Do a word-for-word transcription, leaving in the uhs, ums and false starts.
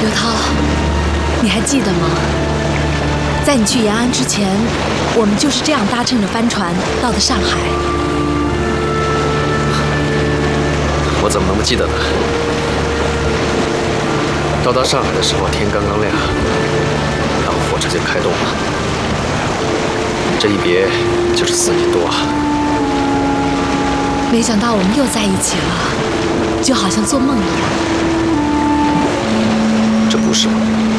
刘涛，你还记得吗？在你去延安之前，我们就是这样搭乘着帆船到的上海。 我怎么能不记得呢？到达上海的时候，天刚刚亮，然后火车就开动了。这一别就是四年多啊！ 没想到我们又在一起了，就好像做梦一样。 这不是梦。